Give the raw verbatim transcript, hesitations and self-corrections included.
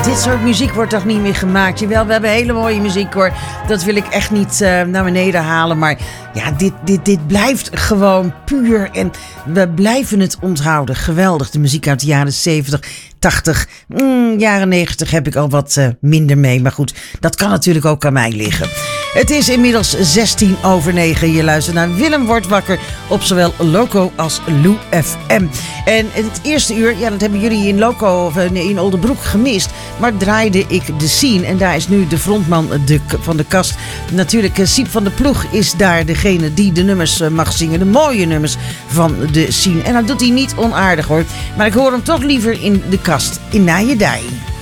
dit soort muziek wordt toch niet meer gemaakt? Jawel, we hebben hele mooie muziek hoor. Dat wil ik echt niet uh, naar beneden halen. Maar ja, dit, dit, dit blijft gewoon puur. En we blijven het onthouden. Geweldig, de muziek uit de jaren zeventig, tachtig, mm, jaren negentig heb ik al wat uh, minder mee. Maar goed, dat kan natuurlijk ook aan mij liggen. Het is inmiddels zestien over negen. Je luistert naar Willem wordt wakker op zowel Loco als Lou F M. En het eerste uur, ja, dat hebben jullie in Loco of in Oldenbroek gemist. Maar draaide ik de scene. En daar is nu de frontman de, van de kast. Natuurlijk, Siep van de Ploeg is daar degene die de nummers mag zingen. De mooie nummers van de scene. En dat doet hij niet onaardig hoor. Maar ik hoor hem toch liever in de kast. In Nijedij.